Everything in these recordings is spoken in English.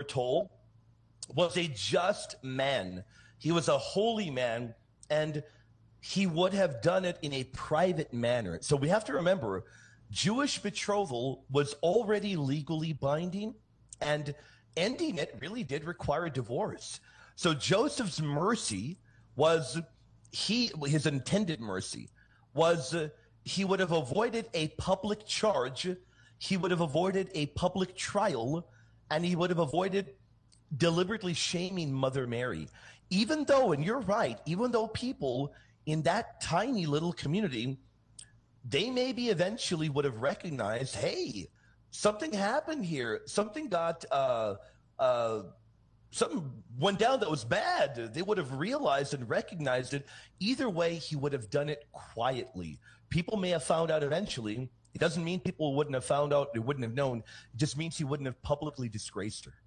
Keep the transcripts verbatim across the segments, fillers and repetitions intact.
told, was a just man. He was a holy man, and he would have done it in a private manner. So we have to remember, Jewish betrothal was already legally binding, and ending it really did require a divorce. So Joseph's mercy was he his intended mercy was uh, he would have avoided a public charge, he would have avoided a public trial, and he would have avoided deliberately shaming Mother Mary. Even though, and you're right, even though people in that tiny little community, they maybe eventually would have recognized, hey, something happened here. Something got, uh, uh, something went down that was bad. They would have realized and recognized it. Either way, he would have done it quietly. People may have found out eventually. It doesn't mean people wouldn't have found out, they wouldn't have known. It just means he wouldn't have publicly disgraced her.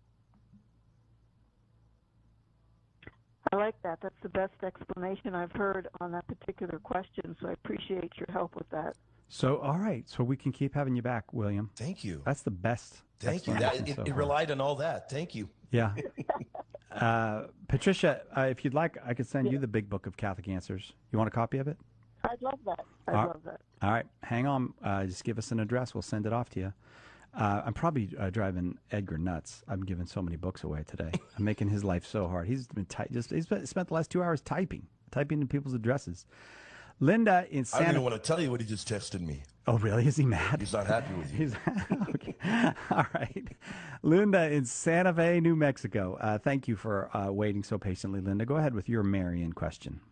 I like that. That's the best explanation I've heard on that particular question, so I appreciate your help with that. So, all right. So we can keep having you back, William. Thank you. That's the best. Thank you. That, it, so it relied on all that. Thank you. Yeah. uh, Patricia, uh, if you'd like, I could send yeah. you the Big Book of Catholic Answers. You want a copy of it? I'd love that. I'd all, love that. All right. Hang on. Uh, just give us an address. We'll send it off to you. Uh, I'm probably uh, driving Edgar nuts. I'm giving so many books away today. I'm making his life so hard. He's been ty- just he's been, spent the last two hours typing, typing in people's addresses. Linda in Santa. I don't even want to tell you what he just texted me. Oh, really? Is he mad? He's not happy with you. He's okay. All right. Linda in Santa Fe, New Mexico. Uh, thank you for uh, waiting so patiently, Linda. Go ahead with your Marian question.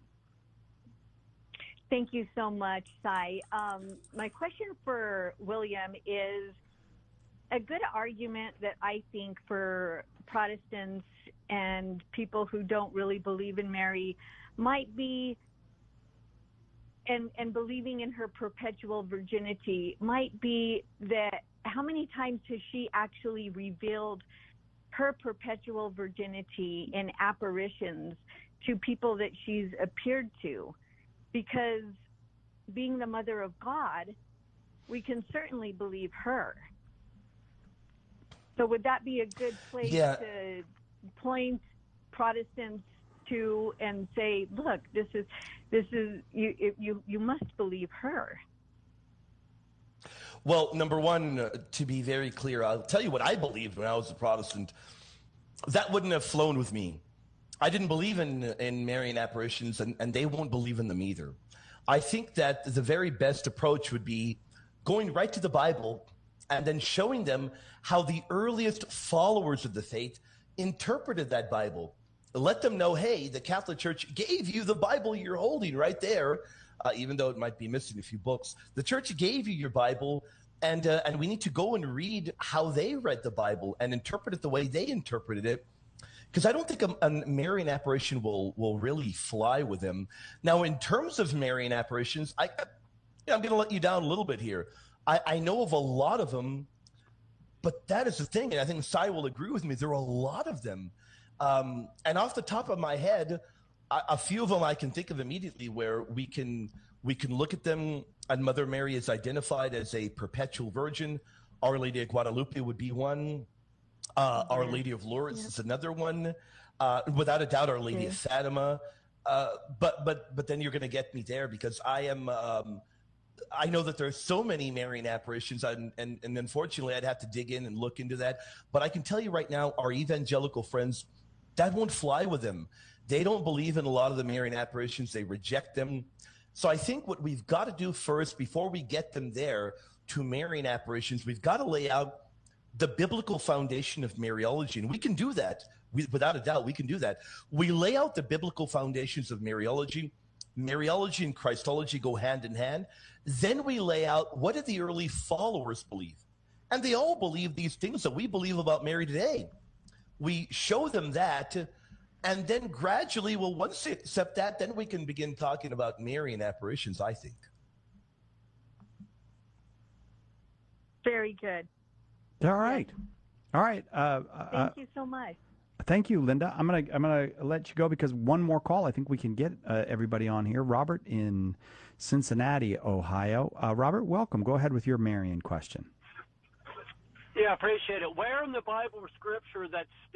Thank you so much, Cy. Um, my question for William is a good argument that I think for Protestants and people who don't really believe in Mary might be, and, and believing in her perpetual virginity might be that how many times has she actually revealed her perpetual virginity in apparitions to people that she's appeared to? Because being the mother of God, we can certainly believe her. So would that be a good place yeah. to point Protestants to and say, look, this is this is you you you must believe her? Well, number one, uh, to be very clear, I'll tell you what I believed when I was a Protestant. That wouldn't have flown with me. I didn't believe in in Marian apparitions, and, and they won't believe in them either. I think that the very best approach would be going right to the Bible and then showing them how the earliest followers of the faith interpreted that Bible. Let them know, hey, the Catholic Church gave you the Bible you're holding right there, uh, even though it might be missing a few books. The Church gave you your Bible, and uh, and we need to go and read how they read the Bible and interpret it the way they interpreted it. Because I don't think a, a Marian apparition will will really fly with them. Now, in terms of Marian apparitions, I, you know, I'm going to let you down a little bit here. I, I know of a lot of them, but that is the thing, and I think Cy will agree with me. There are a lot of them. Um, and off the top of my head, a, a few of them I can think of immediately where we can we can look at them, and Mother Mary is identified as a perpetual virgin. Our Lady of Guadalupe would be one. Uh, Our Lady of Lourdes yeah. is another one. Uh, without a doubt, Our Lady okay. of Fatima. Uh, but but but then you're going to get me there because I am. Um, I know that there's so many Marian apparitions, and, and and unfortunately, I'd have to dig in and look into that. But I can tell you right now, our evangelical friends, that won't fly with them. They don't believe in a lot of the Marian apparitions. They reject them. So I think what we've got to do first, before we get them there to Marian apparitions, we've got to lay out the biblical foundation of Mariology. And we can do that. We, without a doubt, we can do that. We lay out the biblical foundations of Mariology. Mariology and Christology go hand in hand. Then we lay out, what did the early followers believe? And they all believe these things that we believe about Mary today. We show them that, and then gradually, well, once they accept that, then we can begin talking about Marian apparitions, I think. Very good. All right. All right. Uh, Thank uh, you so much. Thank you, Linda. I'm gonna I'm gonna let you go because one more call. I think we can get uh, everybody on here. Robert in Cincinnati, Ohio. Uh, Robert, welcome. Go ahead with your Marian question. Yeah, appreciate it. Where in the Bible or Scripture that